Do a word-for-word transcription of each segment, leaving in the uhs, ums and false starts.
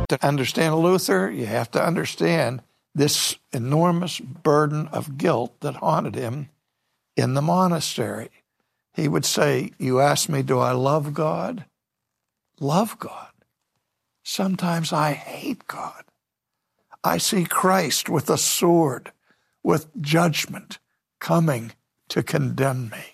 To understand Luther, you have to understand this enormous burden of guilt that haunted him in the monastery. He would say, you ask me, do I love God? Love God. Sometimes I hate God. I see Christ with a sword, with judgment coming to condemn me.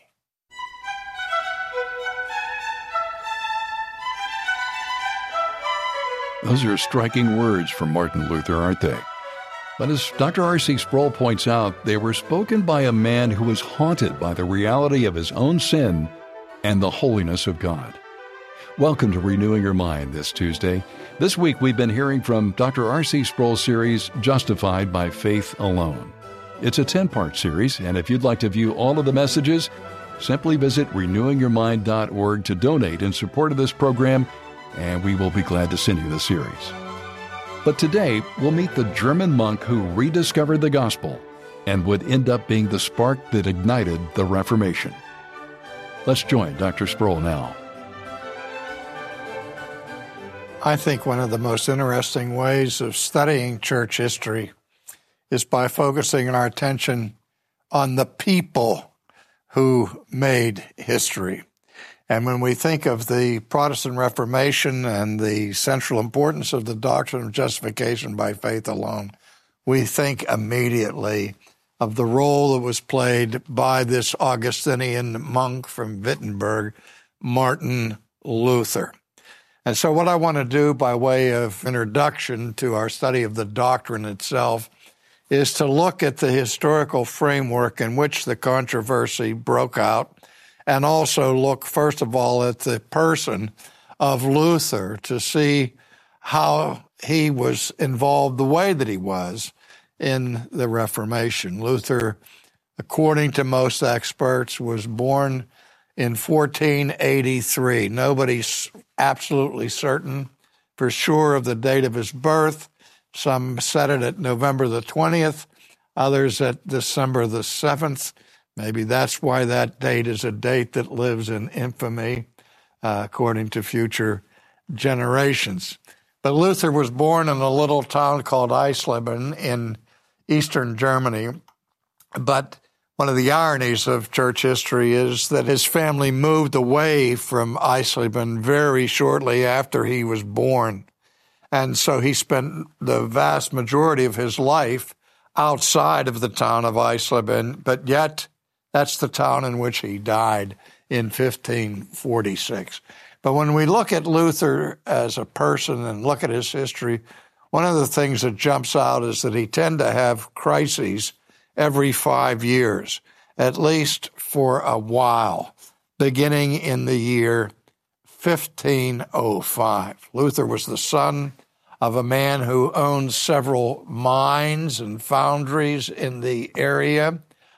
Those are striking words from Martin Luther, aren't they? But as Doctor R C Sproul points out, they were spoken by a man who was haunted by the reality of his own sin and the holiness of God. Welcome to Renewing Your Mind this Tuesday. This week we've been hearing from Doctor R C Sproul's series, Justified by Faith Alone. It's a ten-part series, and if you'd like to view all of the messages, simply visit renewing your mind dot org to donate in support of this program, and we will be glad to send you the series. But today, we'll meet the German monk who rediscovered the gospel and would end up being the spark that ignited the Reformation. Let's join Doctor Sproul now. I think one of the most interesting ways of studying church history is by focusing our attention on the people who made history. And when we think of the Protestant Reformation and the central importance of the doctrine of justification by faith alone, we think immediately of the role that was played by this Augustinian monk from Wittenberg, Martin Luther. And so what I want to do by way of introduction to our study of the doctrine itself is to look at the historical framework in which the controversy broke out, and also look, first of all, at the person of Luther to see how he was involved the way that he was in the Reformation. Luther, according to most experts, was born in fourteen eighty-three. Nobody's absolutely certain for sure of the date of his birth. Some set it at November the twentieth, others at December the seventh. Maybe that's why that date is a date that lives in infamy, uh, according to future generations. But Luther was born in a little town called Eisleben in eastern Germany. But one of the ironies of church history is that his family moved away from Eisleben very shortly after he was born. And so he spent the vast majority of his life outside of the town of Eisleben, but yet that's the town in which he died in fifteen forty-six. But when we look at Luther as a person and look at his history, one of the things that jumps out is that he tended to have crises every five years, at least for a while, beginning in the year fifteen oh five. Luther was the son of a man who owned several mines and foundries in the area,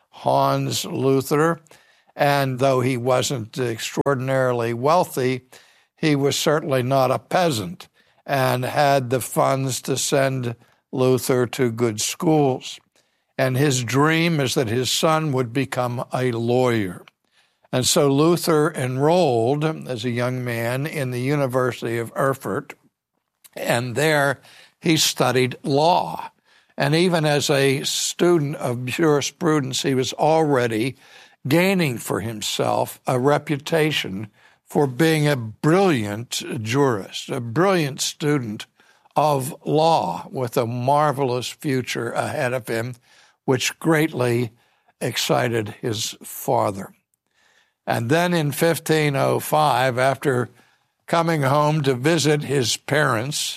Hans Luther, and though he wasn't extraordinarily wealthy, he was certainly not a peasant and had the funds to send Luther to good schools. And his dream is that his son would become a lawyer. And so Luther enrolled as a young man in the University of Erfurt, and there he studied law. And even as a student of jurisprudence, he was already gaining for himself a reputation for being a brilliant jurist, a brilliant student of law with a marvelous future ahead of him, which greatly excited his father. And then in fifteen oh five, after coming home to visit his parents,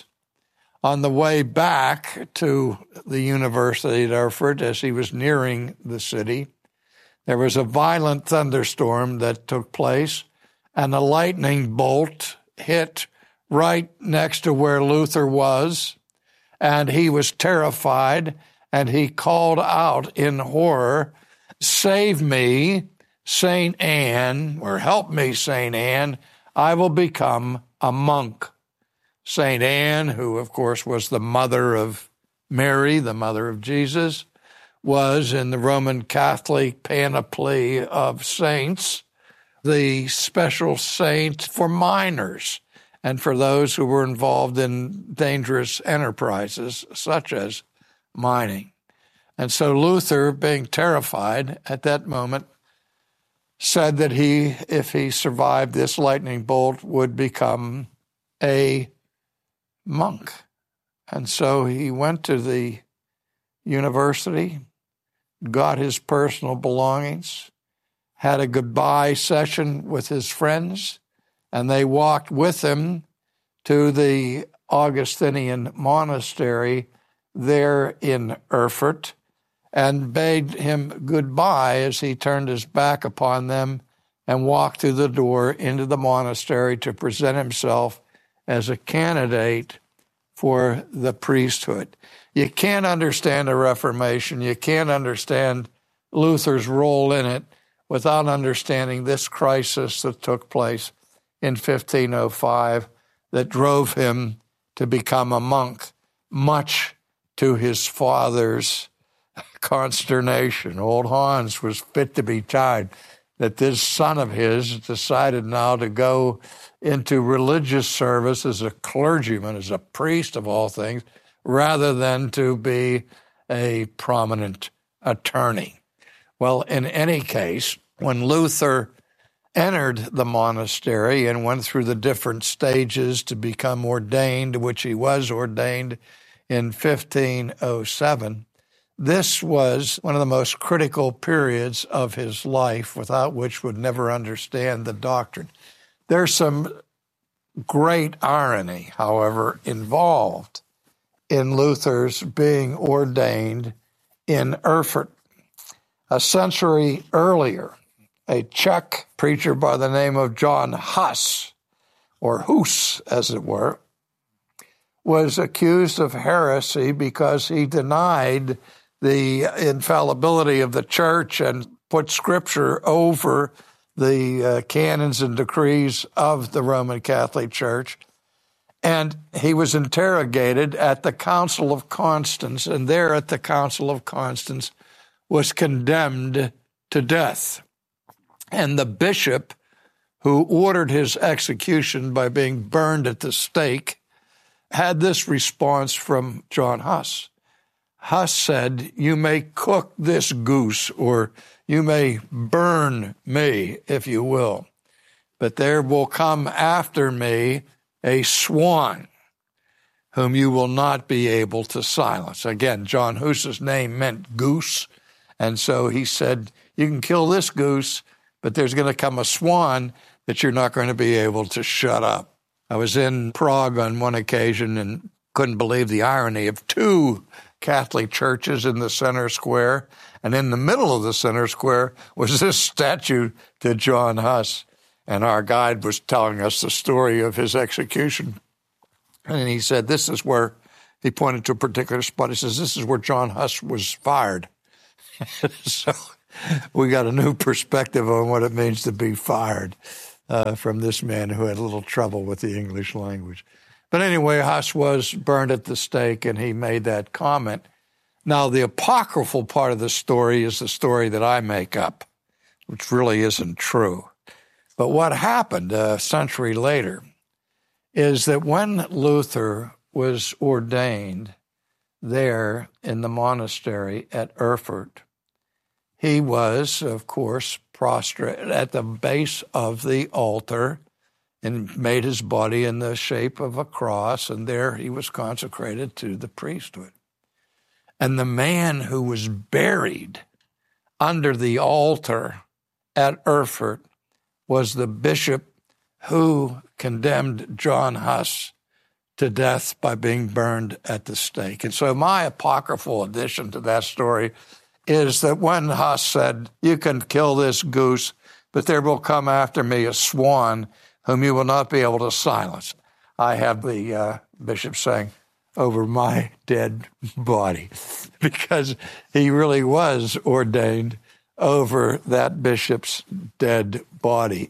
on the way back to the University at Erfurt, as he was nearing the city, there was a violent thunderstorm that took place, and a lightning bolt hit right next to where Luther was, and he was terrified, and he called out in horror, "Save me, Saint Anne," or "Help me, Saint Anne, I will become a monk." Saint Anne, who of course was the mother of Mary, the mother of Jesus, was in the Roman Catholic panoply of saints the special saint for minors. and for those who were involved in dangerous enterprises, such as mining. And so Luther, being terrified at that moment, said that he, if he survived this lightning bolt, would become a monk. And so he went to the university, got his personal belongings, had a goodbye session with his friends, and they walked with him to the Augustinian monastery there in Erfurt and bade him goodbye as he turned his back upon them and walked through the door into the monastery to present himself as a candidate for the priesthood. You can't understand the Reformation, you can't understand Luther's role in it without understanding this crisis that took place in fifteen oh five that drove him to become a monk, much to his father's consternation. Old Hans was fit to be tied that this son of his decided now to go into religious service as a clergyman, as a priest of all things, rather than to be a prominent attorney. Well, in any case, when Luther entered the monastery and went through the different stages to become ordained, which he was ordained in fifteen oh seven, this was one of the most critical periods of his life, without which would never understand the doctrine. There's some great irony, however, involved in Luther's being ordained in Erfurt. A century earlier, a Czech preacher by the name of John Huss, or Hus, as it were, was accused of heresy because he denied the infallibility of the church and put Scripture over the uh, canons and decrees of the Roman Catholic Church. And he was interrogated at the Council of Constance, and there at the Council of Constance was condemned to death. And the bishop who ordered his execution by being burned at the stake had this response from John Huss. Huss said, "You may cook this goose, or you may burn me, if you will, but there will come after me a swan whom you will not be able to silence." Again, John Huss's name meant goose, and so he said, you can kill this goose, but there's going to come a swan that you're not going to be able to shut up. I was in Prague on one occasion and couldn't believe the irony of two Catholic churches in the center square, and in the middle of the center square was this statue to John Huss. And our guide was telling us the story of his execution. And he said, this is where, he pointed to a particular spot, he says, this is where John Huss was fired. So we got a new perspective on what it means to be fired uh, from this man who had a little trouble with the English language. But anyway, Huss was burned at the stake, and he made that comment. Now, the apocryphal part of the story is the story that I make up, which really isn't true. But what happened a century later is that when Luther was ordained there in the monastery at Erfurt, he was, of course, prostrate at the base of the altar and made his body in the shape of a cross, and there he was consecrated to the priesthood. And the man who was buried under the altar at Erfurt was the bishop who condemned John Huss to death by being burned at the stake. And so my apocryphal addition to that story is that when Huss said, you can kill this goose, but there will come after me a swan whom you will not be able to silence, I have the uh, bishop saying, over my dead body, because he really was ordained over that bishop's dead body.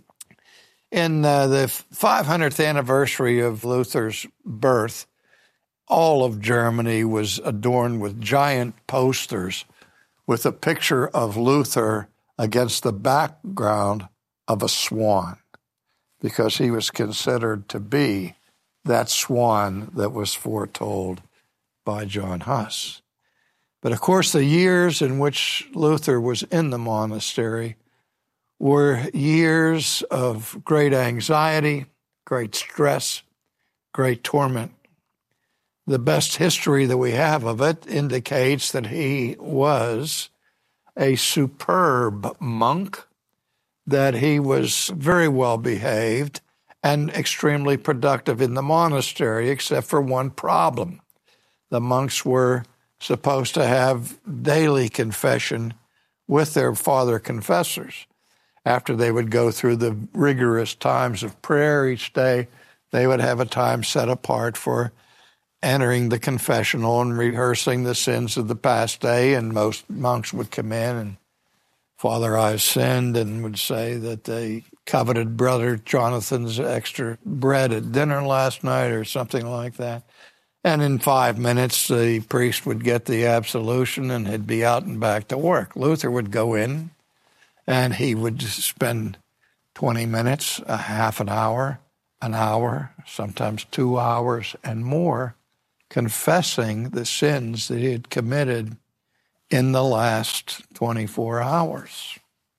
In uh, the five hundredth anniversary of Luther's birth, all of Germany was adorned with giant posters with a picture of Luther against the background of a swan, because he was considered to be that swan that was foretold by John Huss. But of course, the years in which Luther was in the monastery were years of great anxiety, great stress, great torment. The best history that we have of it indicates that he was a superb monk, that he was very well behaved and extremely productive in the monastery, except for one problem. The monks were supposed to have daily confession with their father confessors. After they would go through the rigorous times of prayer each day, they would have a time set apart for entering the confessional and rehearsing the sins of the past day, and most monks would come in and, Father, I've sinned, and would say that they coveted Brother Jonathan's extra bread at dinner last night or something like that. And in five minutes, the priest would get the absolution and he'd be out and back to work. Luther would go in and he would spend twenty minutes, a half an hour, an hour, sometimes two hours and more, confessing the sins that he had committed in the last twenty-four hours.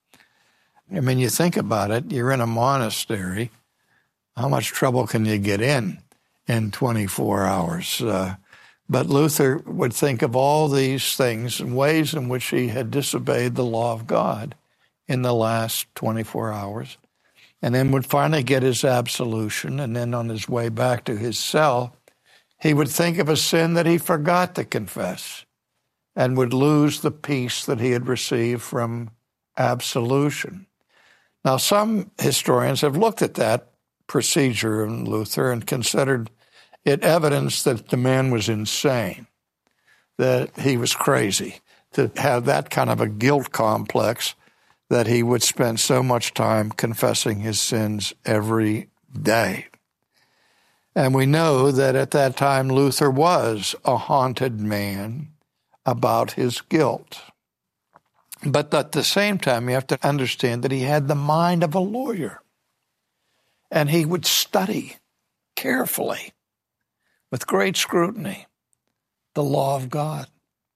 I mean, you think about it, you're in a monastery. How much trouble can you get in in twenty-four hours? Uh, but Luther would think of all these things and ways in which he had disobeyed the law of God in the last twenty-four hours, and then would finally get his absolution, and then on his way back to his cell, he would think of a sin that he forgot to confess and would lose the peace that he had received from absolution. Now, some historians have looked at that procedure in Luther and considered it evidence that the man was insane, that he was crazy, to have that kind of a guilt complex that he would spend so much time confessing his sins every day. And we know that at that time Luther was a haunted man about his guilt. But at the same time, you have to understand that he had the mind of a lawyer. And he would study carefully, with great scrutiny, the law of God.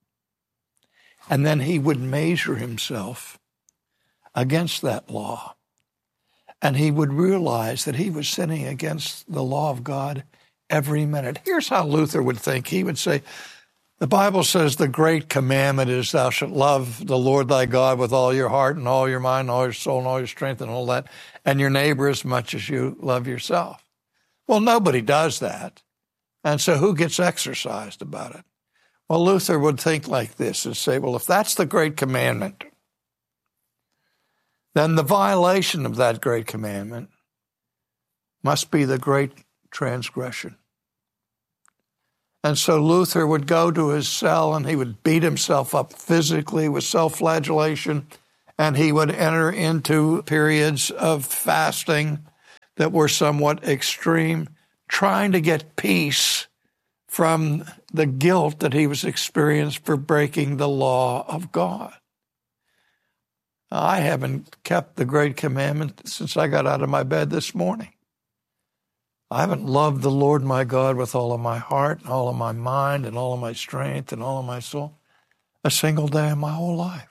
And then he would measure himself against that law. And he would realize that he was sinning against the law of God every minute. Here's how Luther would think. He would say, the Bible says the great commandment is thou shalt love the Lord thy God with all your heart and all your mind and all your soul and all your strength and all that, and your neighbor as much as you love yourself. Well, nobody does that. And so who gets exercised about it? Well, Luther would think like this and say, well, if that's the great commandment, then the violation of that great commandment must be the great transgression. And so Luther would go to his cell and he would beat himself up physically with self-flagellation, and he would enter into periods of fasting that were somewhat extreme, trying to get peace from the guilt that he was experiencing for breaking the law of God. I haven't kept the great commandment since I got out of my bed this morning. I haven't loved the Lord my God with all of my heart, and all of my mind, and all of my strength, and all of my soul a single day in my whole life.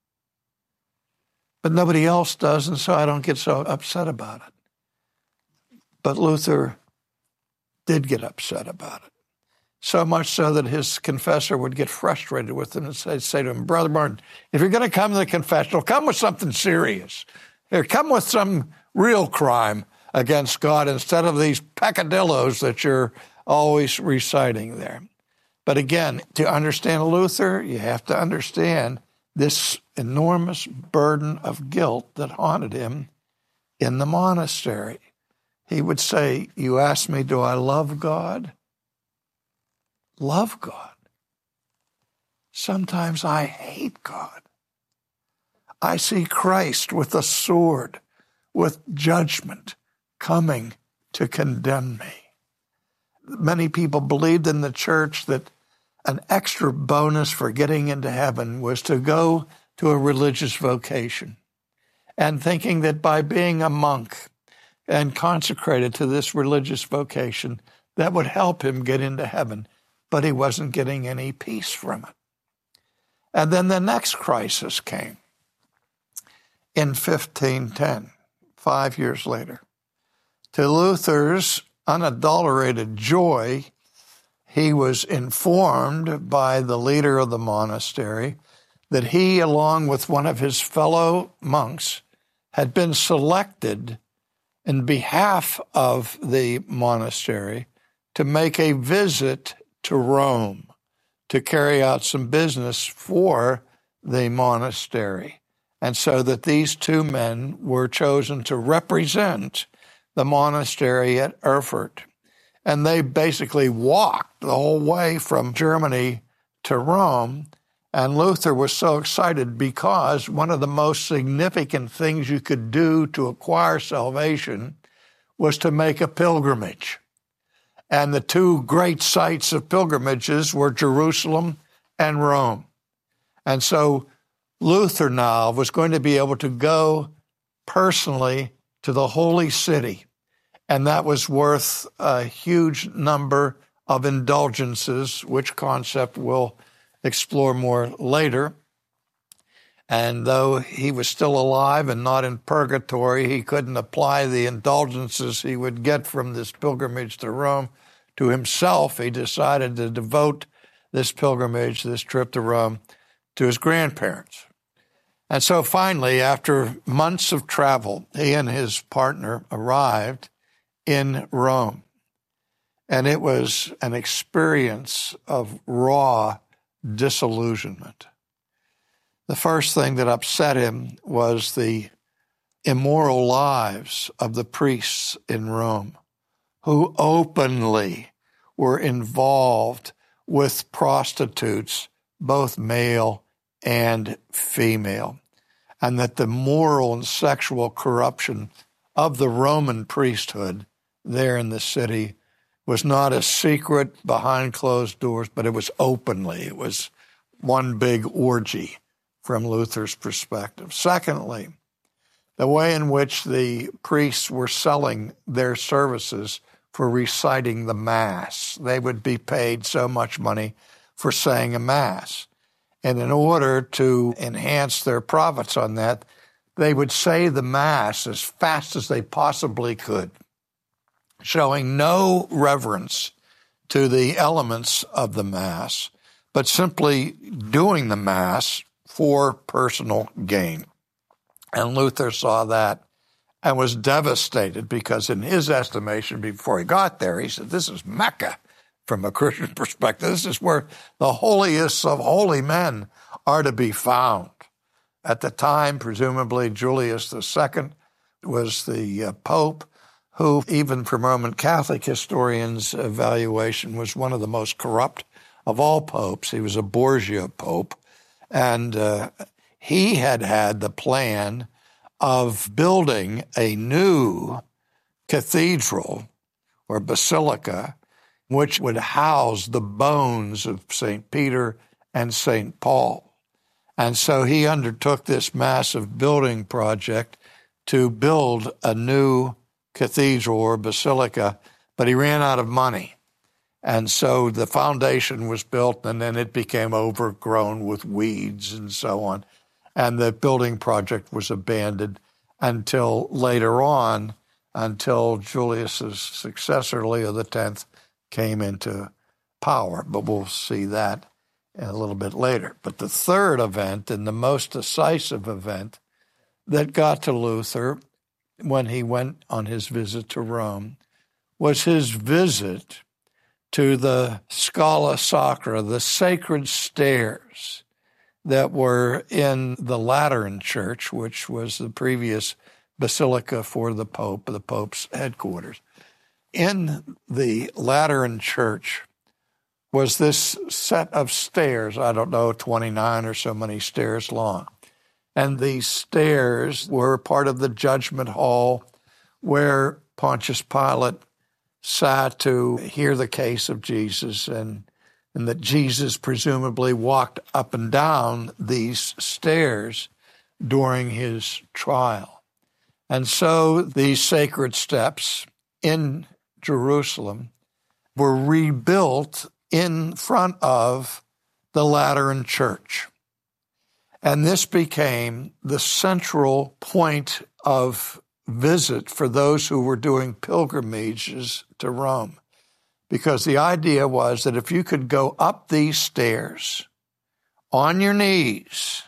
But nobody else does, and so I don't get so upset about it. But Luther did get upset about it. So much so that his confessor would get frustrated with him and say, say to him, Brother Martin, if you're going to come to the confessional, come with something serious. Here, come with some real crime against God instead of these peccadillos that you're always reciting there. But again, to understand Luther, you have to understand this enormous burden of guilt that haunted him in the monastery. He would say, you ask me, do I love God? Love God. Sometimes I hate God. I see Christ with a sword, with judgment, coming to condemn me. Many people believed in the church that an extra bonus for getting into heaven was to go to a religious vocation, and thinking that by being a monk and consecrated to this religious vocation, that would help him get into heaven, but he wasn't getting any peace from it. And then the next crisis came in fifteen ten, five years later. To Luther's unadulterated joy, he was informed by the leader of the monastery that he, along with one of his fellow monks, had been selected in behalf of the monastery to make a visit to Rome, to carry out some business for the monastery. And so that these two men were chosen to represent the monastery at Erfurt. And they basically walked the whole way from Germany to Rome. And Luther was so excited because one of the most significant things you could do to acquire salvation was to make a pilgrimage. And the two great sites of pilgrimages were Jerusalem and Rome. And so Luther now was going to be able to go personally to the holy city. And that was worth a huge number of indulgences, which concept we'll explore more later. And though he was still alive and not in purgatory, he couldn't apply the indulgences he would get from this pilgrimage to Rome to himself. He decided to devote this pilgrimage, this trip to Rome, to his grandparents. And so finally, after months of travel, he and his partner arrived in Rome. And it was an experience of raw disillusionment. The first thing that upset him was the immoral lives of the priests in Rome, who openly were involved with prostitutes, both male and female, and that the moral and sexual corruption of the Roman priesthood there in the city was not a secret behind closed doors, but it was openly. It was one big orgy from Luther's perspective. Secondly, the way in which the priests were selling their services for reciting the Mass. They would be paid so much money for saying a Mass. And in order to enhance their profits on that, they would say the Mass as fast as they possibly could, showing no reverence to the elements of the Mass, but simply doing the Mass for personal gain. And Luther saw that and was devastated because in his estimation, before he got there, he said, this is Mecca from a Christian perspective. This is where the holiest of holy men are to be found. At the time, presumably Julius the Second was the uh, Pope, who even from Roman Catholic historians' evaluation was one of the most corrupt of all popes. He was a Borgia Pope, and uh, he had had the plan of building a new cathedral or basilica which would house the bones of Saint Peter and Saint Paul. And so he undertook this massive building project to build a new cathedral or basilica, but he ran out of money. And so the foundation was built, and then it became overgrown with weeds and so on. And the building project was abandoned until later on, until Julius's successor, Leo the Tenth, came into power. But we'll see that a little bit later. But the third event, and the most decisive event that got to Luther when he went on his visit to Rome, was his visit to the Scala Sacra, the sacred stairs that were in the Lateran Church, which was the previous basilica for the Pope, the Pope's headquarters. In the Lateran Church was this set of stairs, I don't know, twenty-nine or so many stairs long. And these stairs were part of the judgment hall where Pontius Pilate sat to hear the case of Jesus, and, and that Jesus presumably walked up and down these stairs during his trial. And so these sacred steps in Jerusalem were rebuilt in front of the Lateran Church. And this became the central point of visit for those who were doing pilgrimages to Rome. Because the idea was that if you could go up these stairs on your knees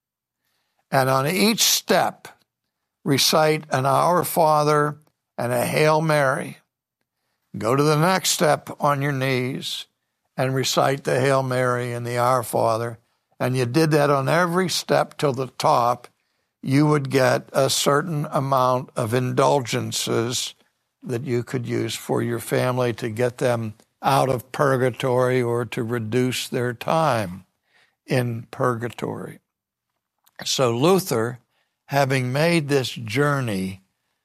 and on each step recite an Our Father and a Hail Mary, go to the next step on your knees and recite the Hail Mary and the Our Father, and you did that on every step till the top, you would get a certain amount of indulgences that you could use for your family to get them out of purgatory or to reduce their time in purgatory. So Luther, having made this journey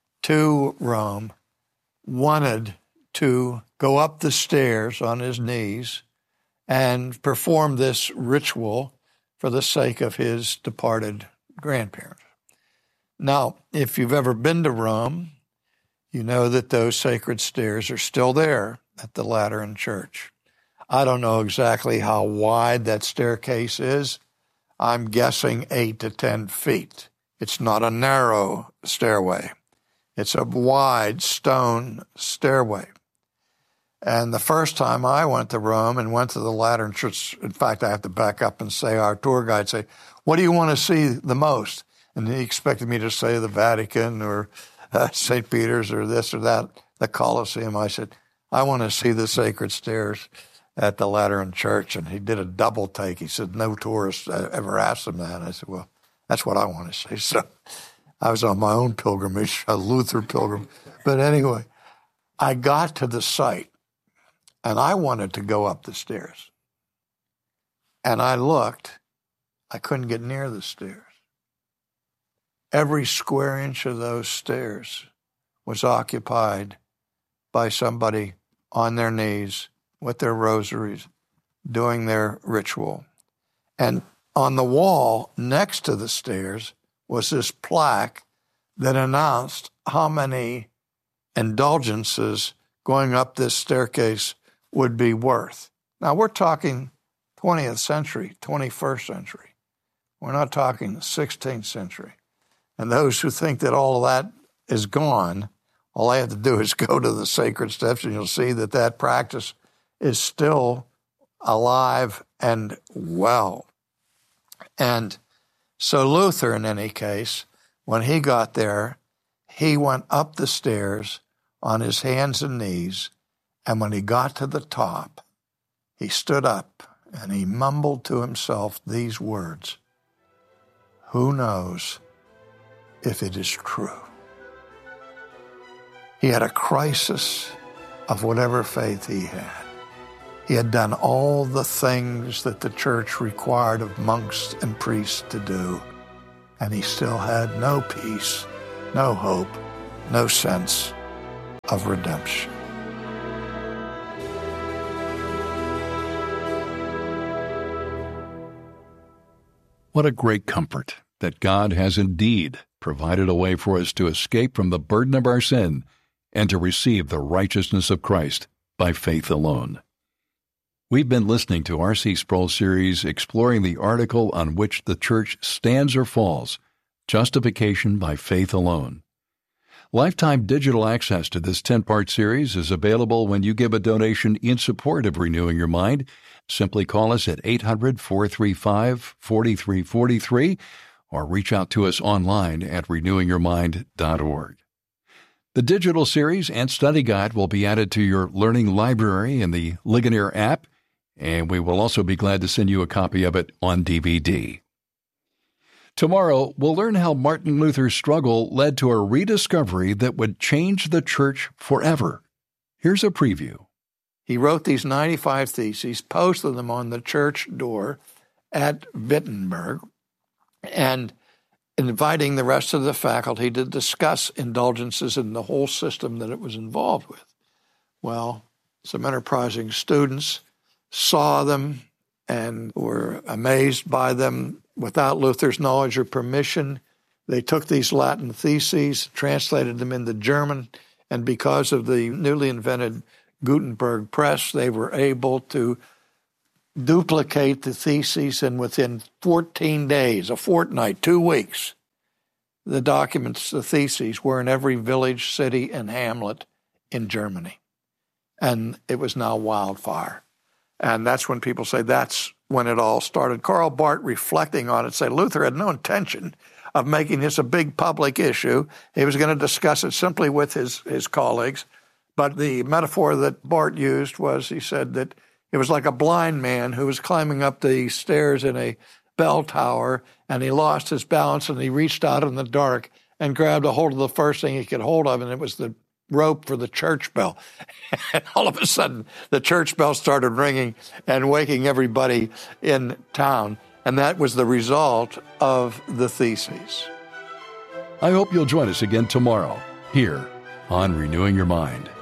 to Rome, wanted to go up the stairs on his knees and perform this ritual for the sake of his departed grandparents. Now, if you've ever been to Rome, you know that those sacred stairs are still there at the Lateran Church. I don't know exactly how wide that staircase is. I'm guessing eight to ten feet. It's not a narrow stairway. It's a wide stone stairway. And the first time I went to Rome and went to the Lateran Church, in fact, I have to back up and say, our tour guide say, what do you want to see the most? And he expected me to say the Vatican or uh, Saint Peter's or this or that, the Colosseum. I said, I want to see the sacred stairs at the Lateran Church. And he did a double take. He said, no tourist ever asked him that. And I said, well, that's what I want to see. So I was on my own pilgrimage, a Luther pilgrim. But anyway, I got to the site. And I wanted to go up the stairs. And I looked. I couldn't get near the stairs. Every square inch of those stairs was occupied by somebody on their knees with their rosaries, doing their ritual. And on the wall next to the stairs was this plaque that announced how many indulgences going up this staircase would be worth. Now, we're talking twentieth century, twenty-first century. We're not talking the sixteenth century. And those who think that all of that is gone, all I have to do is go to the sacred steps and you'll see that that practice is still alive and well. And so Luther, in any case, when he got there, he went up the stairs on his hands and knees. And when he got to the top, he stood up and he mumbled to himself these words, who knows if it is true? He had a crisis of whatever faith he had. He had done all the things that the church required of monks and priests to do, and he still had no peace, no hope, no sense of redemption. What a great comfort that God has indeed provided a way for us to escape from the burden of our sin and to receive the righteousness of Christ by faith alone. We've been listening to R C Sproul's series exploring the article on which the church stands or falls, Justification by Faith Alone. Lifetime digital access to this ten-part series is available when you give a donation in support of Renewing Your Mind. Simply call us at eight hundred, four three five, four three four three or reach out to us online at renewing your mind dot org. The digital series and study guide will be added to your learning library in the Ligonier app, and we will also be glad to send you a copy of it on D V D. Tomorrow, we'll learn how Martin Luther's struggle led to a rediscovery that would change the church forever. Here's a preview. He wrote these ninety-five theses, posted them on the church door at Wittenberg, and inviting the rest of the faculty to discuss indulgences and the whole system that it was involved with. Well, some enterprising students saw them and were amazed by them. Without Luther's knowledge or permission, they took these Latin theses, translated them into German, and because of the newly invented Gutenberg press, they were able to duplicate the theses, and within fourteen days, a fortnight, two weeks, the documents, the theses, were in every village, city, and hamlet in Germany. And it was now wildfire. And that's when people say that's when it all started. Karl Barth, reflecting on it, said Luther had no intention of making this a big public issue. He was going to discuss it simply with his, his colleagues. But the metaphor that Barth used was, he said that it was like a blind man who was climbing up the stairs in a bell tower, and he lost his balance, and he reached out in the dark and grabbed a hold of the first thing he could hold of, and it was the rope for the church bell. And all of a sudden, the church bell started ringing and waking everybody in town. And that was the result of the theses. I hope you'll join us again tomorrow here on Renewing Your Mind.